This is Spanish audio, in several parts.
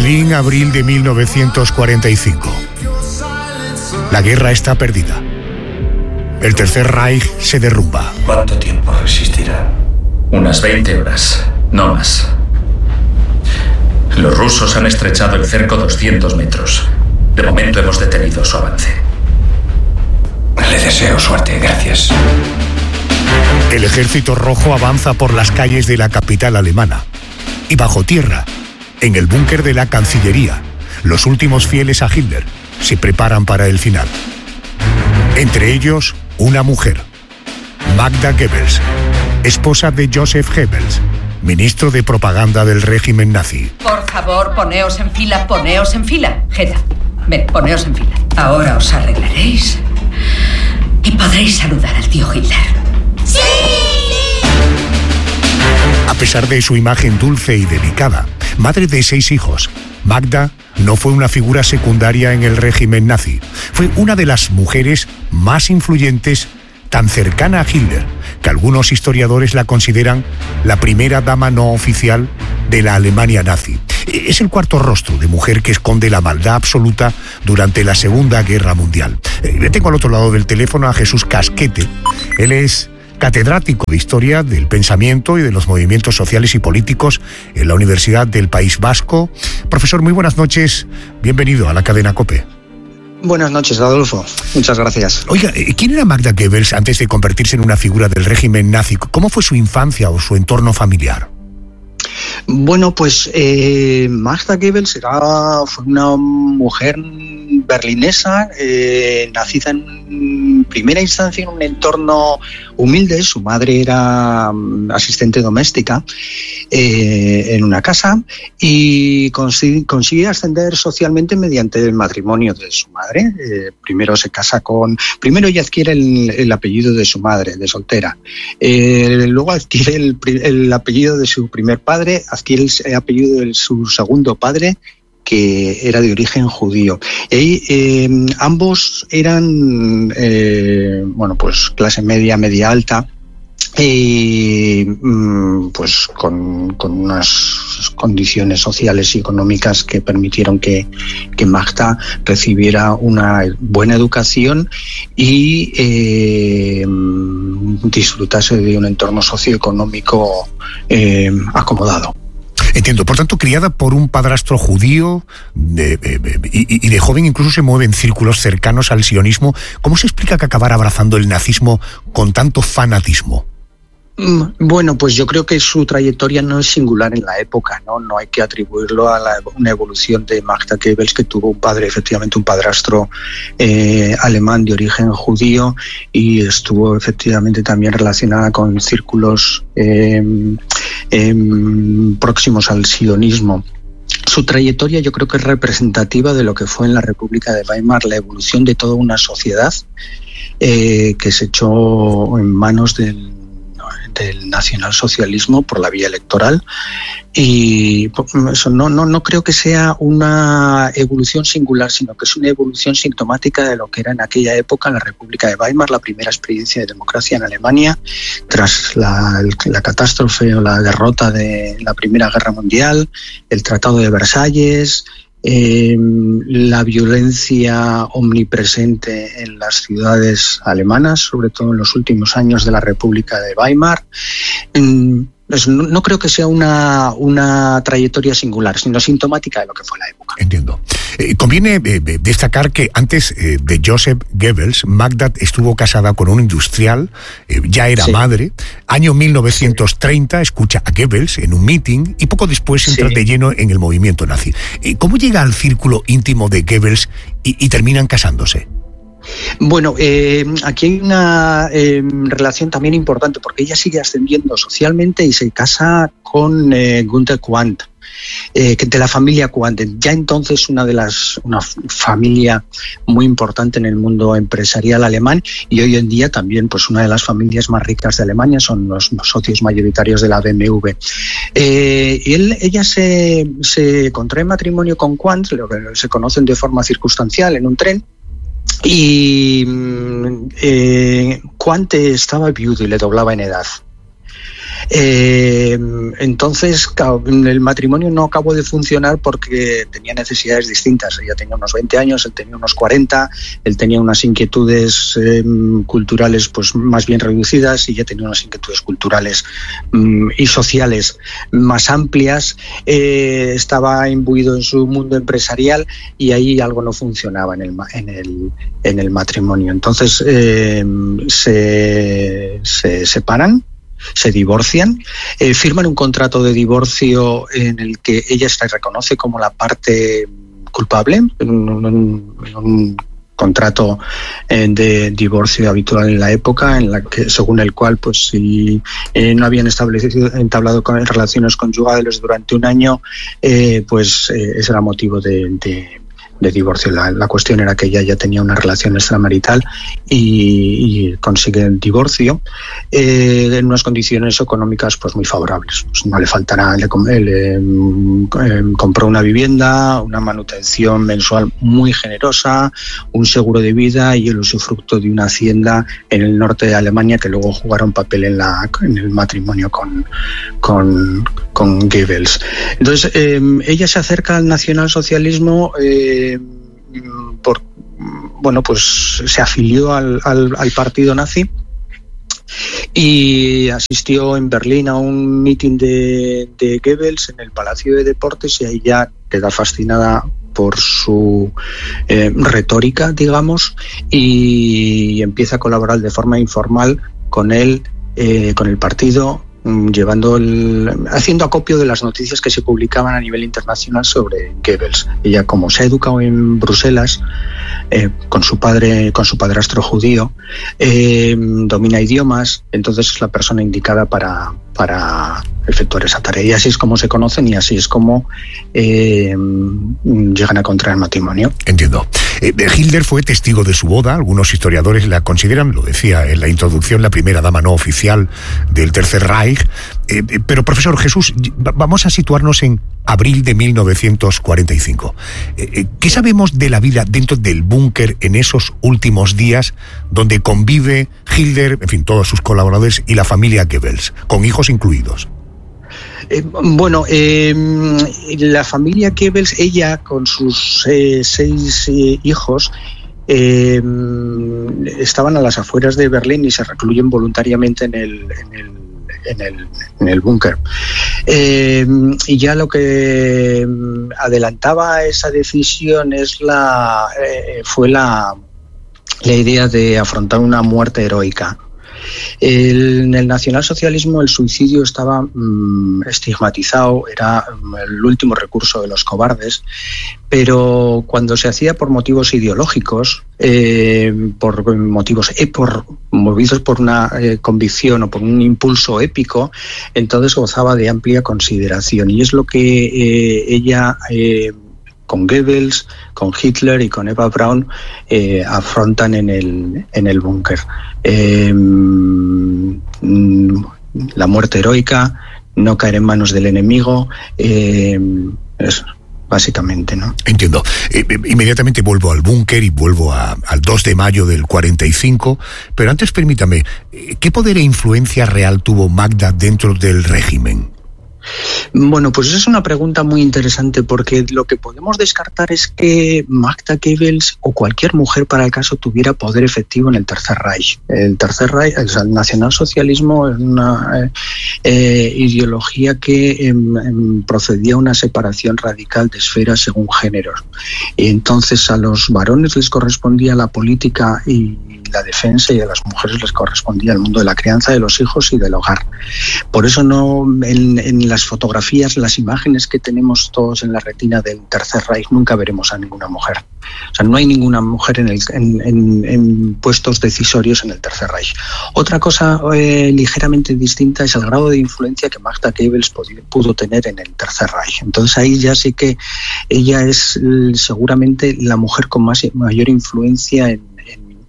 Berlín, abril de 1945. La guerra está perdida. El Tercer Reich se derrumba. ¿Cuánto tiempo resistirá? Unas 20 horas, no más. Los rusos han estrechado el cerco 200 metros. De momento hemos detenido su avance. Le deseo suerte, gracias. El ejército rojo avanza por las calles de la capital alemana. Y bajo tierra, en el búnker de la Cancillería, los últimos fieles a Hitler se preparan para el final. Entre ellos, una mujer, Magda Goebbels, esposa de Joseph Goebbels, ministro de propaganda del régimen nazi. Por favor, poneos en fila, poneos en fila. Hedda, ven, poneos en fila. Ahora os arreglaréis y podréis saludar al tío Hitler. ¡Sí! A pesar de su imagen dulce y delicada, madre de 6 hijos, Magda no fue una figura secundaria en el régimen nazi. Fue una de las mujeres más influyentes, tan cercana a Hitler, que algunos historiadores la consideran la primera dama no oficial de la Alemania nazi. Es el cuarto rostro de mujer que esconde la maldad absoluta durante la Segunda Guerra Mundial. Tengo al otro lado del teléfono a Jesús Casquete. Él es catedrático de Historia del Pensamiento y de los Movimientos Sociales y Políticos en la Universidad del País Vasco. Profesor, muy buenas noches. Bienvenido a la cadena COPE. Buenas noches, Adolfo. Muchas gracias. Oiga, ¿quién era Magda Goebbels antes de convertirse en una figura del régimen nazi? ¿Cómo fue su infancia o su entorno familiar? Bueno, pues Magda Goebbels fue una mujer berlinesa, nacida en primera instancia en un entorno humilde. Su madre era asistente doméstica en una casa y consigue ascender socialmente mediante el matrimonio de su madre. Primero ella adquiere el apellido de su madre, de soltera. Luego adquiere el apellido de su primer padre, adquiere el apellido de su segundo padre, que era de origen judío. Ambos eran, pues clase media alta, y pues con unas condiciones sociales y económicas que permitieron que Magda recibiera una buena educación y disfrutase de un entorno socioeconómico acomodado. Entiendo. Por tanto, criada por un padrastro judío y de joven incluso se mueve en círculos cercanos al sionismo. ¿Cómo se explica que acabara abrazando el nazismo con tanto fanatismo? Bueno, pues yo creo que su trayectoria no es singular en la época, no hay que atribuirlo a una evolución de Magda Goebbels, que tuvo efectivamente un padrastro alemán de origen judío y estuvo efectivamente también relacionada con círculos próximos al sionismo. Su trayectoria yo creo que es representativa de lo que fue en la República de Weimar la evolución de toda una sociedad que se echó en manos del nacionalsocialismo por la vía electoral, y eso no creo que sea una evolución singular, sino que es una evolución sintomática de lo que era en aquella época la República de Weimar, la primera experiencia de democracia en Alemania tras la catástrofe o la derrota de la Primera Guerra Mundial, el Tratado de Versalles, la violencia omnipresente en las ciudades alemanas, sobre todo en los últimos años de la República de Weimar. No creo que sea una trayectoria singular, sino sintomática de lo que fue la época. Entiendo. Conviene destacar que antes de Joseph Goebbels, Magda estuvo casada con un industrial, ya era madre. Año 1930 escucha a Goebbels en un meeting y poco después entra de lleno en el movimiento nazi. ¿Cómo llega al círculo íntimo de Goebbels y terminan casándose? Bueno, aquí hay una relación también importante, porque ella sigue ascendiendo socialmente y se casa con Günther Quandt, de la familia Quandt. Ya entonces una familia muy importante en el mundo empresarial alemán, y hoy en día también pues una de las familias más ricas de Alemania, son los socios mayoritarios de la BMW. Ella se contrae matrimonio con Quandt, lo que se conocen de forma circunstancial en un tren. Y Quandt estaba viudo y le doblaba en edad. Entonces, el matrimonio no acabó de funcionar porque tenía necesidades distintas. Ella tenía unos 20 años, él tenía unos 40, él tenía unas inquietudes culturales pues más bien reducidas y ella tenía unas inquietudes culturales y sociales más amplias. Estaba imbuido en su mundo empresarial y ahí algo no funcionaba en el matrimonio. Entonces se separan, se divorcian, firman un contrato de divorcio en el que ella se reconoce como la parte culpable, un contrato de divorcio habitual en la época, en la que según el cual pues si no habían entablado relaciones conyugales durante un año, pues ese era motivo de divorcio. La cuestión era que ella ya tenía una relación extramarital y consigue el divorcio en unas condiciones económicas pues muy favorables. Pues no le faltará, compró una vivienda, una manutención mensual muy generosa, un seguro de vida y el usufructo de una hacienda en el norte de Alemania que luego jugará un papel en el matrimonio con Goebbels. Entonces ella se acerca al nacionalsocialismo pues se afilió al partido nazi y asistió en Berlín a un mitin de Goebbels en el Palacio de Deportes y ahí ya queda fascinada por su retórica, digamos, y empieza a colaborar de forma informal con él, con el partido, haciendo acopio de las noticias que se publicaban a nivel internacional sobre Goebbels. Ella, como se ha educado en Bruselas con su padrastro judío, domina idiomas, entonces es la persona indicada para efectuar esa tarea. Y así es como se conocen y así es como llegan a contraer matrimonio. Entiendo. Hitler fue testigo de su boda. Algunos historiadores la consideran, lo decía en la introducción, la primera dama no oficial del Tercer Reich. Pero, profesor Jesús, vamos a situarnos en abril de 1945. ¿Qué sabemos de la vida dentro del búnker en esos últimos días donde convive Hitler, en fin, todos sus colaboradores y la familia Goebbels, con hijos incluidos? La familia Goebbels, ella con sus 6 hijos, estaban a las afueras de Berlín y se recluyen voluntariamente en el búnker. Y ya lo que adelantaba esa decisión fue la idea de afrontar una muerte heroica. En el nacionalsocialismo el suicidio estaba estigmatizado, era el último recurso de los cobardes, pero cuando se hacía por motivos ideológicos, movidos por una convicción o por un impulso épico, entonces gozaba de amplia consideración. Y es lo que ella, con Goebbels, con Hitler y con Eva Braun, afrontan en el búnker. La muerte heroica, no caer en manos del enemigo, eso, básicamente, ¿no? Entiendo. Inmediatamente vuelvo al búnker y vuelvo al 2 de mayo del 45, pero antes permítame, ¿qué poder e influencia real tuvo Magda dentro del régimen? Bueno, pues esa es una pregunta muy interesante porque lo que podemos descartar es que Magda Goebbels o cualquier mujer para el caso tuviera poder efectivo en el Tercer Reich. El Tercer Reich, o sea, el nacionalsocialismo es una ideología que procedía a una separación radical de esferas según géneros. Y entonces a los varones les correspondía la política y la defensa y a las mujeres les correspondía el mundo de la crianza de los hijos y del hogar. Por eso no en las fotografías, las imágenes que tenemos todos en la retina del Tercer Reich, nunca veremos a ninguna mujer. O sea, no hay ninguna mujer en puestos decisorios en el Tercer Reich. Otra cosa ligeramente distinta es el grado de influencia que Magda Goebbels pudo tener en el Tercer Reich. Entonces ahí ya sí que ella es seguramente la mujer con mayor influencia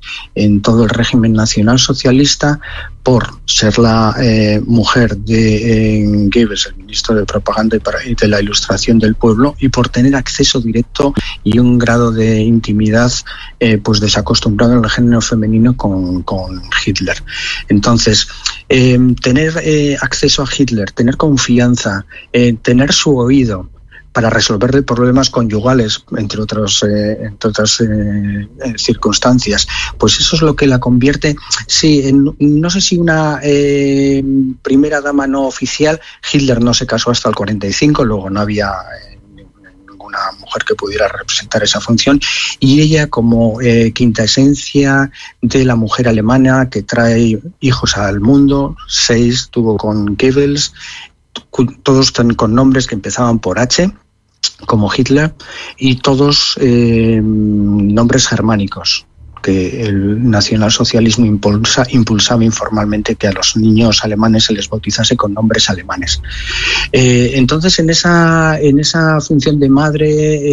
en todo el régimen nacionalsocialista por ser la mujer de Goebbels, el ministro de Propaganda y de la Ilustración del Pueblo, y por tener acceso directo y un grado de intimidad pues desacostumbrado al género femenino con Hitler. Entonces, tener acceso a Hitler, tener confianza, tener su oído para resolver problemas conyugales, entre otras circunstancias, pues eso es lo que la convierte, sí, en, no sé si una primera dama no oficial. Hitler no se casó hasta el 45, luego no había ninguna mujer que pudiera representar esa función, y ella, como quinta esencia de la mujer alemana que trae hijos al mundo, 6 tuvo con Goebbels, todos con nombres que empezaban por H, como Hitler, y todos nombres germánicos, que el nacionalsocialismo impulsaba informalmente que a los niños alemanes se les bautizase con nombres alemanes. Entonces, en esa función de madre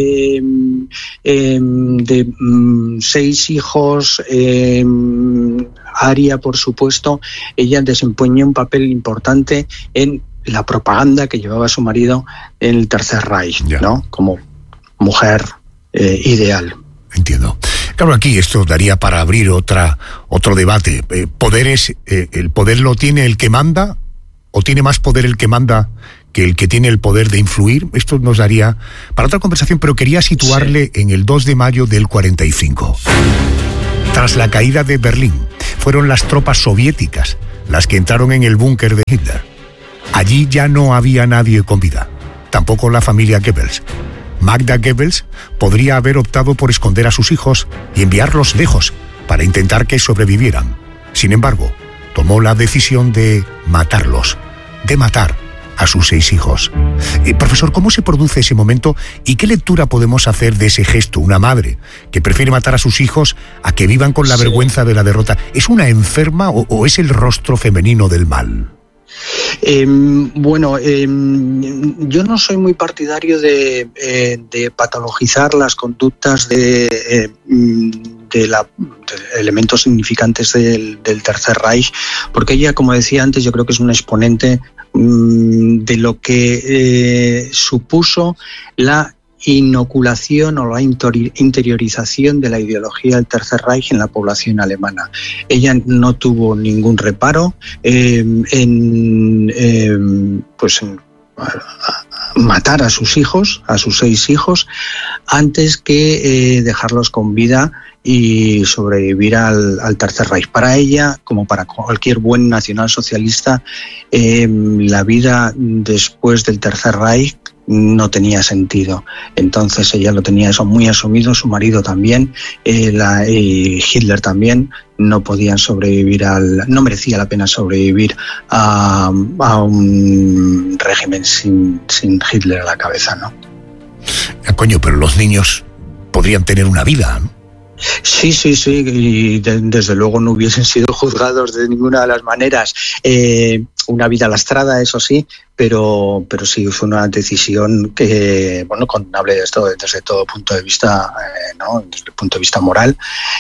de 6 hijos, aria, por supuesto, ella desempeñó un papel importante en la propaganda que llevaba su marido en el Tercer Reich, ¿no? Como mujer ideal. Entiendo. Claro, aquí esto daría para abrir otro debate. ¿El poder lo tiene el que manda o tiene más poder el que manda que el que tiene el poder de influir? Esto nos daría para otra conversación, pero quería situarle en el 2 de mayo del 45. Tras la caída de Berlín, fueron las tropas soviéticas las que entraron en el búnker de Hitler. Allí ya no había nadie con vida, tampoco la familia Goebbels. Magda Goebbels podría haber optado por esconder a sus hijos y enviarlos lejos para intentar que sobrevivieran. Sin embargo, tomó la decisión de matarlos, de matar a sus 6 hijos. Profesor, ¿cómo se produce ese momento y qué lectura podemos hacer de ese gesto? Una madre que prefiere matar a sus hijos a que vivan con la vergüenza de la derrota. ¿Es una enferma o es el rostro femenino del mal? Yo no soy muy partidario de patologizar las conductas de elementos significantes del Tercer Reich, porque ella, como decía antes, yo creo que es una exponente de lo que supuso la inoculación o la interiorización de la ideología del Tercer Reich en la población alemana. Ella no tuvo ningún reparo en matar a sus hijos, a sus 6 hijos, antes que dejarlos con vida y sobrevivir al Tercer Reich. Para ella, como para cualquier buen nacionalsocialista, la vida después del Tercer Reich no tenía sentido. Entonces ella lo tenía eso muy asumido, su marido también, y Hitler también. No podían sobrevivir no merecía la pena sobrevivir a un régimen sin Hitler a la cabeza, ¿no? Coño, pero los niños podrían tener una vida, ¿no? Sí, y desde luego no hubiesen sido juzgados de ninguna de las maneras. Una vida lastrada, eso sí, pero sí fue una decisión que, condenable desde todo punto de vista, ¿no? Desde el punto de vista moral.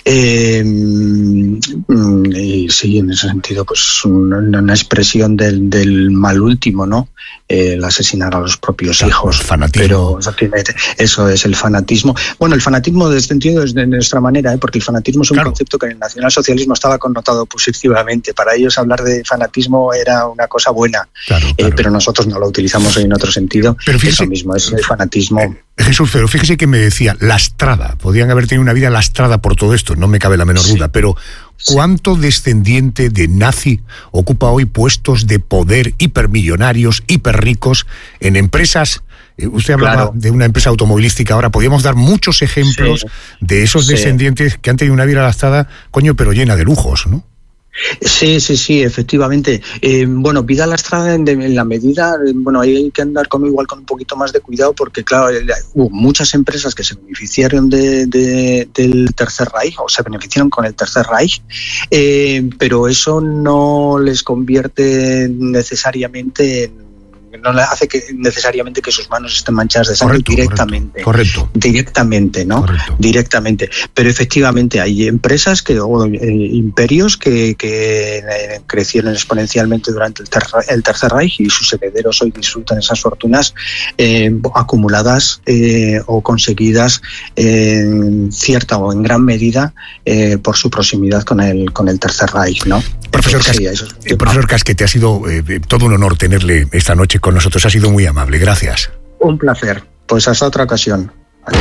Y sí, en ese sentido, pues una expresión del mal último, ¿no? El asesinar a los propios hijos. Fanatismo. Pero eso es el fanatismo. Bueno, el fanatismo de este sentido es de nuestra manera, porque el fanatismo es un concepto que en el nacionalsocialismo estaba connotado positivamente. Para ellos hablar de fanatismo era una cosa buena, pero nosotros no lo utilizamos en otro sentido. Pero fíjese, eso mismo es el fanatismo. Jesús, pero fíjese que me decía lastrada, podrían haber tenido una vida lastrada por todo esto, no me cabe la menor duda, pero ¿cuánto descendiente de nazi ocupa hoy puestos de poder hipermillonarios, hiperricos en empresas? Usted hablaba de una empresa automovilística, ahora podríamos dar muchos ejemplos de esos descendientes que han tenido una vida lastrada, pero llena de lujos, ¿no? Sí, efectivamente. Vida lastrada en la medida, ahí hay que andar con un poquito más de cuidado, porque claro, hubo muchas empresas que se beneficiaron del Tercer Reich, o se beneficiaron con el Tercer Reich, pero eso no les convierte necesariamente no le hace que necesariamente que sus manos estén manchadas de sangre directamente, ¿no? Correcto. Directamente. Pero efectivamente hay empresas imperios que crecieron exponencialmente durante el Tercer Reich, y sus herederos hoy disfrutan esas fortunas acumuladas o conseguidas en cierta o en gran medida por su proximidad con el Tercer Reich, ¿no? Profesor Casquete, ha sido todo un honor tenerle esta noche con nosotros. Ha sido muy amable. Gracias. Un placer. Pues hasta otra ocasión. Adiós.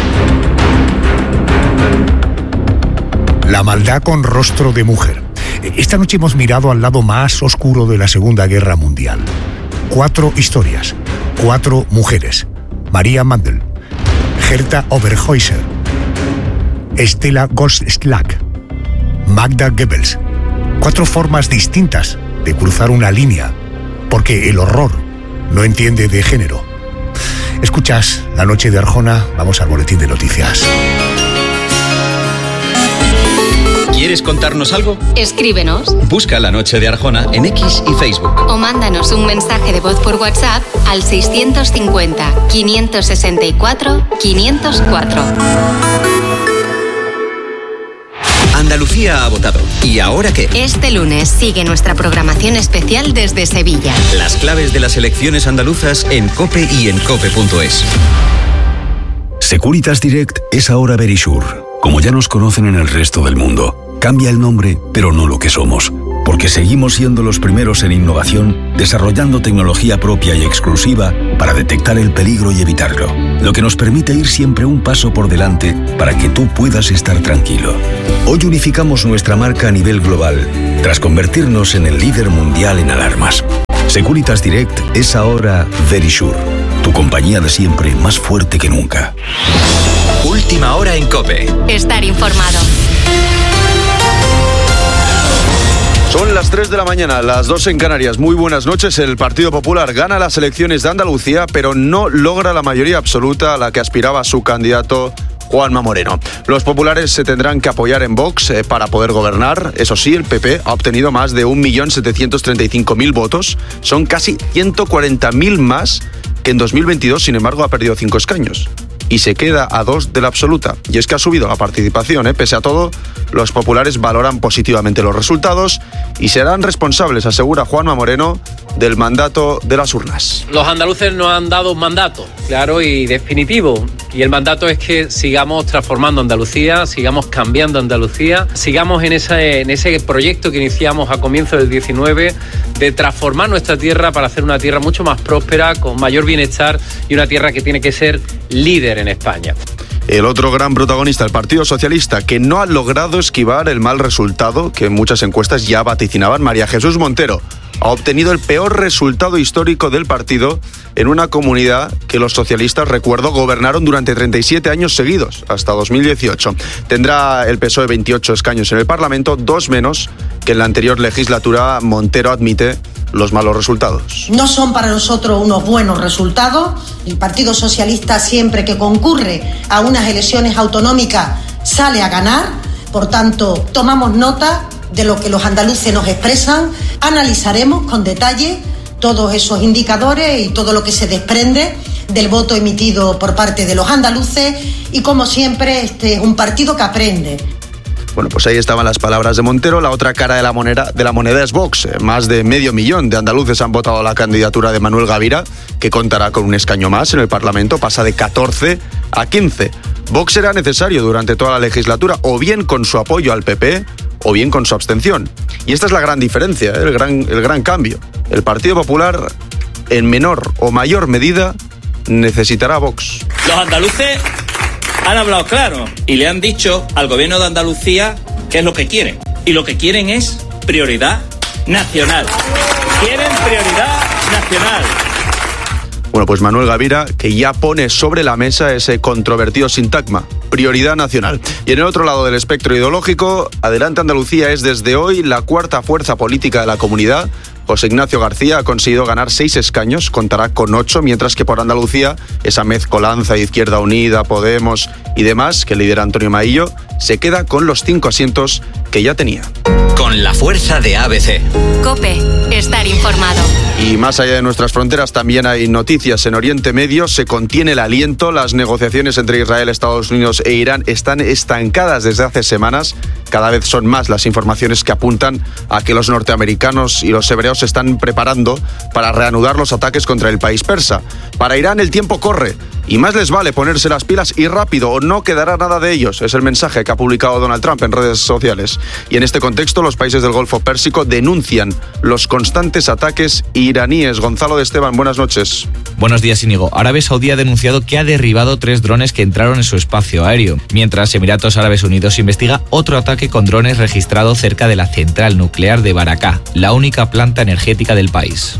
La maldad con rostro de mujer. Esta noche hemos mirado al lado más oscuro de la Segunda Guerra Mundial. 4 historias, 4 mujeres. Maria Mandel, Herta Oberhäuser, Stella Gostlak, Magda Goebbels. 4 formas distintas de cruzar una línea, porque el horror no entiende de género. Escuchas La Noche de Arjona, vamos al boletín de noticias. ¿Quieres contarnos algo? Escríbenos. Busca La Noche de Arjona en X y Facebook. O mándanos un mensaje de voz por WhatsApp al 650-564-504. Andalucía ha votado. ¿Y ahora qué? Este lunes sigue nuestra programación especial desde Sevilla. Las claves de las elecciones andaluzas en COPE y en COPE.es. Securitas Direct es ahora Verisure. Como ya nos conocen en el resto del mundo. Cambia el nombre, pero no lo que somos. Porque seguimos siendo los primeros en innovación, desarrollando tecnología propia y exclusiva para detectar el peligro y evitarlo. Lo que nos permite ir siempre un paso por delante para que tú puedas estar tranquilo. Hoy unificamos nuestra marca a nivel global, tras convertirnos en el líder mundial en alarmas. Securitas Direct es ahora Verisure, tu compañía de siempre más fuerte que nunca. Última hora en COPE. Estar informado. Son las 3 de la mañana, las 2 en Canarias. Muy buenas noches. El Partido Popular gana las elecciones de Andalucía, pero no logra la mayoría absoluta a la que aspiraba su candidato Juanma Moreno. Los populares se tendrán que apoyar en Vox para poder gobernar. Eso sí, el PP ha obtenido más de 1.735.000 votos. Son casi 140.000 más que en 2022, sin embargo, ha perdido 5 escaños. Y se queda a 2 de la absoluta. Y es que ha subido la participación, Pese a todo, los populares valoran positivamente los resultados y serán responsables, asegura Juanma Moreno, del mandato de las urnas. Los andaluces nos han dado un mandato, claro y definitivo. Y el mandato es que sigamos transformando Andalucía, sigamos cambiando Andalucía, sigamos en ese proyecto que iniciamos a comienzos del 19 de transformar nuestra tierra para hacer una tierra mucho más próspera, con mayor bienestar y una tierra que tiene que ser líder en España. El otro gran protagonista, el Partido Socialista, que no ha logrado esquivar el mal resultado que en muchas encuestas ya vaticinaban. María Jesús Montero ha obtenido el peor resultado histórico del partido en una comunidad que los socialistas, recuerdo, gobernaron durante 37 años seguidos, hasta 2018. Tendrá el PSOE 28 escaños en el Parlamento, 2 menos que en la anterior legislatura. Montero admite los malos resultados. No son para nosotros unos buenos resultados. El Partido Socialista, siempre que concurre a unas elecciones autonómicas, sale a ganar. Por tanto, tomamos nota de lo que los andaluces nos expresan, analizaremos con detalle todos esos indicadores y todo lo que se desprende del voto emitido por parte de los andaluces, y como siempre, este es un partido que aprende. Bueno, pues ahí estaban las palabras de Montero. La otra cara de la moneda es Vox. Más de 500.000 de andaluces han votado la candidatura de Manuel Gavira, que contará con un escaño más en el Parlamento, pasa de 14 a 15. Vox será necesario durante toda la legislatura, o bien con su apoyo al PP, o bien con su abstención. Y esta es la gran diferencia, el gran cambio. El Partido Popular, en menor o mayor medida, necesitará a Vox. Los andaluces han hablado claro y le han dicho al gobierno de Andalucía qué es lo que quieren. Y lo que quieren es prioridad nacional. Quieren prioridad nacional. Bueno, pues Manuel Gavira, que ya pone sobre la mesa ese controvertido sintagma, prioridad nacional. Y en el otro lado del espectro ideológico, Adelante Andalucía es desde hoy la cuarta fuerza política de la comunidad. José Ignacio García ha conseguido ganar 6 escaños, contará con 8, mientras que por Andalucía, esa mezcolanza de Izquierda Unida, Podemos y demás, que lidera Antonio Maillo, se queda con los 5 asientos que ya tenía. Con con la fuerza de ABC. COPE. Estar informado. Y más allá de nuestras fronteras también hay noticias. En Oriente Medio se contiene el aliento. Las negociaciones entre Israel, Estados Unidos e Irán están estancadas desde hace semanas. Cada vez son más las informaciones que apuntan a que los norteamericanos y los hebreos se están preparando para reanudar los ataques contra el país persa. Para Irán el tiempo corre y más les vale ponerse las pilas y rápido o no quedará nada de ellos. Es el mensaje que ha publicado Donald Trump en redes sociales. Y en este contexto los países del Golfo Pérsico denuncian los constantes ataques iraníes. Gonzalo de Esteban, buenas noches. Buenos días, Íñigo. Arabia Saudí ha denunciado que ha derribado 3 drones que entraron en su espacio aéreo, mientras Emiratos Árabes Unidos investiga otro ataque con drones registrado cerca de la central nuclear de Barakah, la única planta energética del país.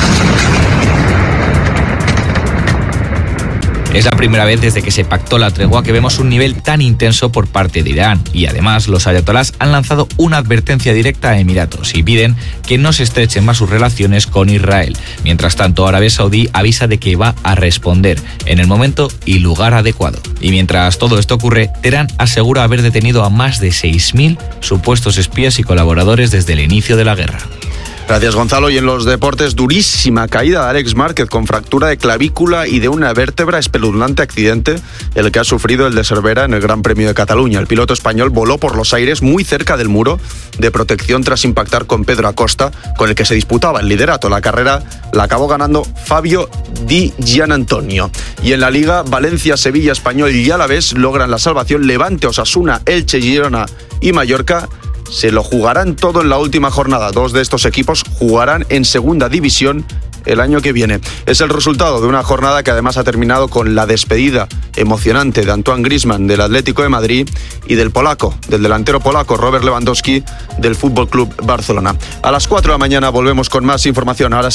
Es la primera vez desde que se pactó la tregua que vemos un nivel tan intenso por parte de Irán, y además los ayatolás han lanzado una advertencia directa a Emiratos y piden que no se estrechen más sus relaciones con Israel. Mientras tanto, Arabia Saudí avisa de que va a responder en el momento y lugar adecuado. Y mientras todo esto ocurre, Teherán asegura haber detenido a más de 6.000 supuestos espías y colaboradores desde el inicio de la guerra. Gracias, Gonzalo. Y en los deportes, durísima caída de Alex Márquez con fractura de clavícula y de una vértebra, espeluznante accidente el que ha sufrido el de Cervera en el Gran Premio de Cataluña. El piloto español voló por los aires muy cerca del muro de protección tras impactar con Pedro Acosta, con el que se disputaba el liderato. La carrera la acabó ganando Fabio Di Gianantonio. Y en la Liga, Valencia, Sevilla, Español y Alavés logran la salvación. Levante, Osasuna, Elche, Girona y Mallorca se lo jugarán todo en la última jornada. 2 de estos equipos jugarán en segunda división el año que viene. Es el resultado de una jornada que además ha terminado con la despedida emocionante de Antoine Griezmann del Atlético de Madrid y del delantero polaco Robert Lewandowski del FC Barcelona. A las 4 de la mañana volvemos con más información. Ahora sí.